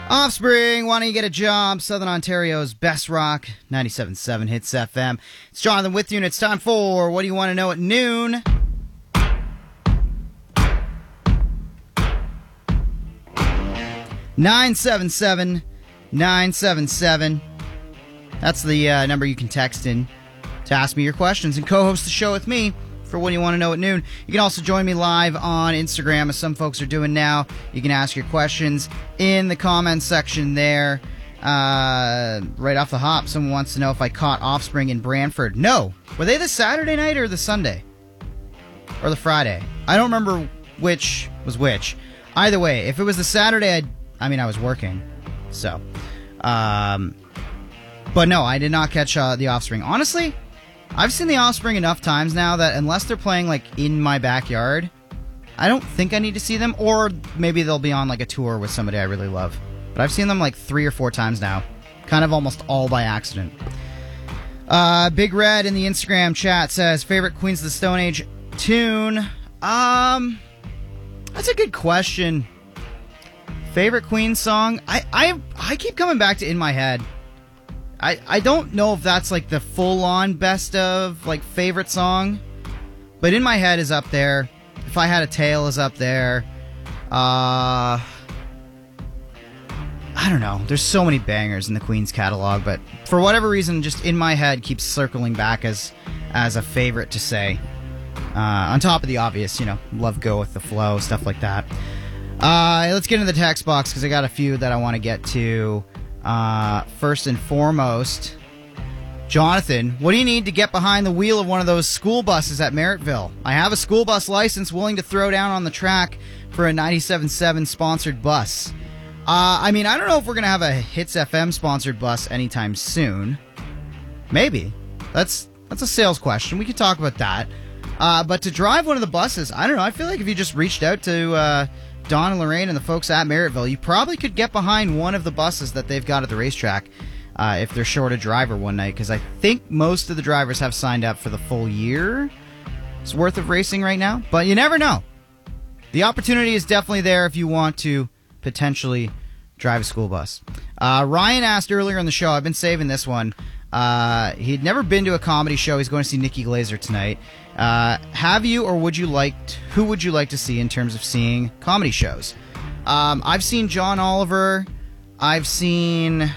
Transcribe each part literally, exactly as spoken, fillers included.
Offspring, why don't you get a job? Southern Ontario's best rock, ninety-seven point seven Hits F M. It's Jonathan with you, and it's time for What Do You Want to Know at Noon? nine seven seven, nine seven seven. That's the uh, number you can text in to ask me your questions and co-host the show with me for What Do You Want to Know at Noon. You can also join me live on Instagram, as some folks are doing now. You can ask your questions in the comments section there. Uh, right off the hop, someone wants to know if I caught Offspring in Brantford. No. Were they the Saturday night or the Sunday? Or the Friday? I don't remember which was which. Either way, if it was the Saturday, I, I mean, I was working. So, um, but no, I did not catch uh, the Offspring. Honestly, I've seen the Offspring enough times now that unless they're playing like in my backyard, I don't think I need to see them. Or maybe they'll be on like a tour with somebody I really love. But I've seen them like three or four times now, kind of almost all by accident. Uh, Big Red in the Instagram chat says favorite Queens of the Stone Age tune. Um, that's a good question. Favorite Queen song? I I I keep coming back to In My Head. I, I don't know if that's like the full-on best of, like, favorite song, but In My Head is up there. If I Had a Tail is up there. Uh, I don't know. There's so many bangers in the Queen's catalog, but for whatever reason, just In My Head keeps circling back as as a favorite to say. Uh, on top of the obvious, you know, love Go With The Flow, stuff like that. Uh, let's get into the text box, because I got a few that I want to get to. Uh, first and foremost, Jonathan, what do you need to get behind the wheel of one of those school buses at Merrittville? I have a school bus license willing to throw down on the track for a ninety-seven point seven sponsored bus. Uh, I mean, I don't know if we're going to have a Hits F M sponsored bus anytime soon. Maybe. That's that's a sales question. We could talk about that. Uh, but to drive one of the buses, I don't know. I feel like if you just reached out to uh, Don and Lorraine and the folks at Merrittville, you probably could get behind one of the buses that they've got at the racetrack uh, if they're short a driver one night, because I think most of the drivers have signed up for the full year's worth of racing right now, but you never know. The opportunity is definitely there if you want to potentially drive a school bus. Uh, Ryan asked earlier in the show, I've been saving this one, uh, he'd never been to a comedy show. He's going to see Nikki Glaser tonight. Uh, have you, or would you like to, who would you like to see in terms of seeing comedy shows? Um, I've seen John Oliver. I've seen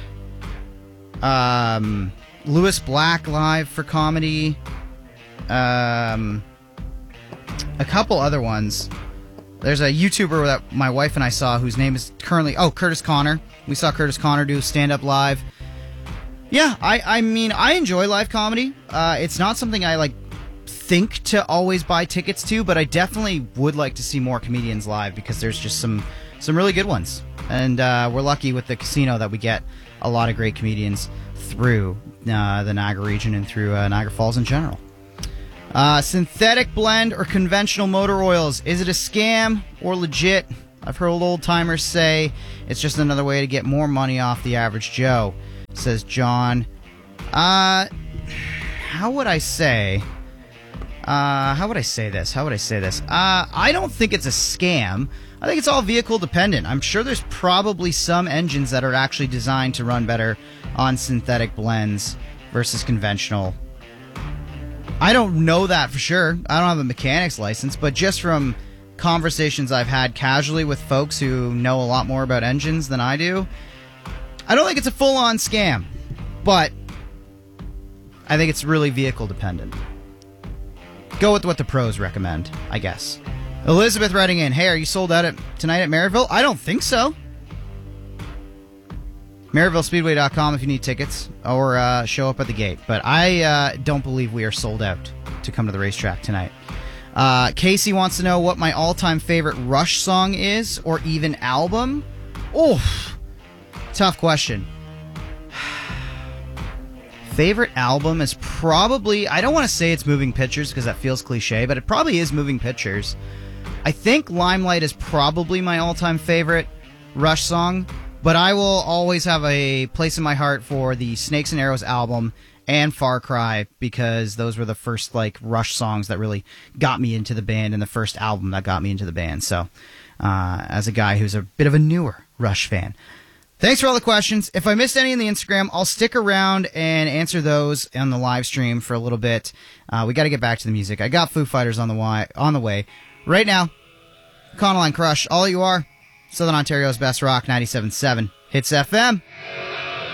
um, Lewis Black live for comedy. Um, a couple other ones. There's a YouTuber that my wife and I saw whose name is currently, oh, Curtis Connor. We saw Curtis Connor do stand-up live. Yeah, I, I mean, I enjoy live comedy. Uh, it's not something I, like, think to always buy tickets to, but I definitely would like to see more comedians live, because there's just some, some really good ones. And uh, we're lucky with the casino that we get a lot of great comedians through uh, the Niagara region and through uh, Niagara Falls in general. Uh, synthetic blend or conventional motor oils, is it a scam or legit? I've heard old timers say it's just another way to get more money off the average Joe, says John. Uh, how would I say? Uh, how would I say this? How would I say this? Uh, I don't think it's a scam. I think it's all vehicle dependent. I'm sure there's probably some engines that are actually designed to run better on synthetic blends versus conventional. I don't know that for sure. I don't have a mechanic's license, but just from conversations I've had casually with folks who know a lot more about engines than I do, I don't think it's a full-on scam, but I think it's really vehicle dependent. Go with what the pros recommend, I guess. Elizabeth writing in, hey, are you sold out at, tonight at Merrittville? I don't think so. Merrittville Speedway dot com if you need tickets, or uh, show up at the gate. But I uh, don't believe we are sold out to come to the racetrack tonight. Uh, Casey wants to know what my all-time favorite Rush song is, or even album. Oof. Tough question. Favorite album is probably, I don't want to say it's Moving Pictures because that feels cliche, but it probably is Moving Pictures. I think Limelight is probably my all-time favorite Rush song, but I will always have a place in my heart for the Snakes and Arrows album and Far Cry, because those were the first like Rush songs that really got me into the band, and the first album that got me into the band. So, uh, as a guy who's a bit of a newer Rush fan, Thanks for all the questions. If I missed any in the Instagram, I'll stick around and answer those on the live stream for a little bit. Uh, we got to get back to the music. I got Foo Fighters on the way. On the way. Right now, Econoline Crush, All You Are, Southern Ontario's best rock, ninety-seven point seven Hits F M.